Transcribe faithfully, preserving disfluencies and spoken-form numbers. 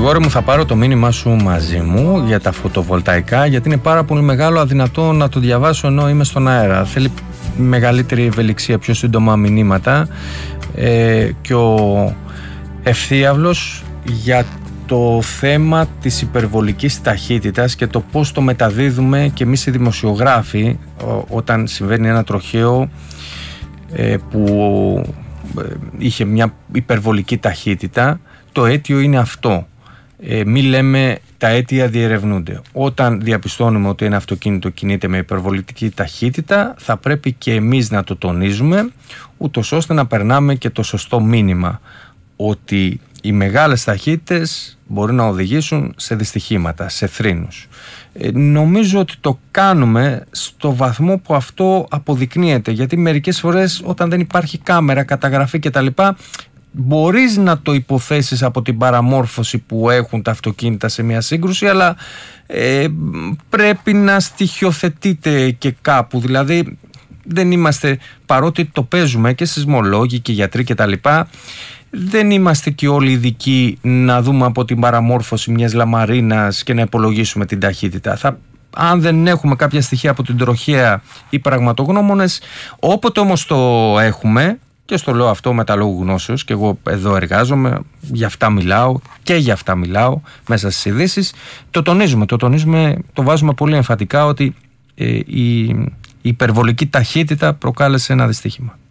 Γρηγόρη μου, θα πάρω το μήνυμά σου μαζί μου για τα φωτοβολταϊκά, γιατί είναι πάρα πολύ μεγάλο, αδυνατό να το διαβάσω ενώ είμαι στον αέρα. Θέλει μεγαλύτερη ευελιξία, πιο σύντομα μηνύματα. ε, και ο Ευθύαυλος για το θέμα της υπερβολικής ταχύτητας και το πώς το μεταδίδουμε και εμείς οι δημοσιογράφοι όταν συμβαίνει ένα τροχαίο ε, που είχε μια υπερβολική ταχύτητα. Το αίτιο είναι αυτό. Ε, μη λέμε τα αίτια διερευνούνται. Όταν διαπιστώνουμε ότι ένα αυτοκίνητο κινείται με υπερβολική ταχύτητα, θα πρέπει και εμείς να το τονίζουμε, ούτως ώστε να περνάμε και το σωστό μήνυμα ότι οι μεγάλες ταχύτητες μπορεί να οδηγήσουν σε δυστυχήματα, σε θρήνους. Ε, νομίζω ότι το κάνουμε στο βαθμό που αυτό αποδεικνύεται, γιατί μερικές φορές όταν δεν υπάρχει κάμερα, καταγραφή κτλ, μπορείς να το υποθέσεις από την παραμόρφωση που έχουν τα αυτοκίνητα σε μια σύγκρουση, αλλά ε, πρέπει να στοιχειοθετείτε και κάπου. Δηλαδή δεν είμαστε, παρότι το παίζουμε και σεισμολόγοι και γιατροί και τα λοιπά, δεν είμαστε και όλοι ειδικοί να δούμε από την παραμόρφωση μιας λαμαρίνας και να υπολογίσουμε την ταχύτητα. Θα, αν δεν έχουμε κάποια στοιχεία από την τροχέα ή πραγματογνώμονες, όποτε όμως το έχουμε, και στο λέω αυτό με τα λόγου γνώσεως, και εγώ εδώ εργάζομαι, για αυτά μιλάω και για αυτά μιλάω μέσα στις ειδήσεις, το τονίζουμε, το τονίζουμε, το βάζουμε πολύ εμφατικά ότι ε, η, η υπερβολική ταχύτητα προκάλεσε ένα δυστύχημα.